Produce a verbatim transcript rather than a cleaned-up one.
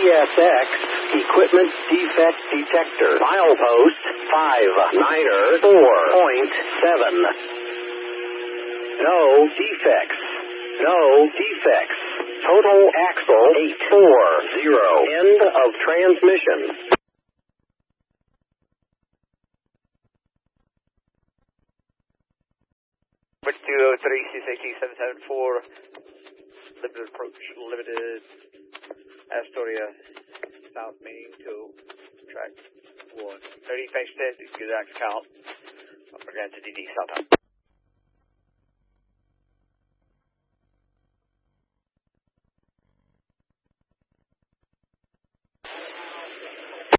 S X Equipment Defect Detector. Milepost five niner four point seven. No defects. No defects. Total axle eight four zero. End of transmission. two oh three, C C Q seven seven four, limited approach, limited Astoria, south main to track one. thirty face ten, exact count, up against D D southbound.